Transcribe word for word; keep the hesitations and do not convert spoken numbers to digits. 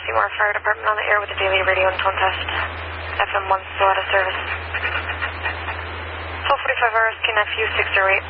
Seymour Fire Department on the air with a daily radio and tone test. F M one still out of service. twelve forty-five hours, K N F U six zero eight.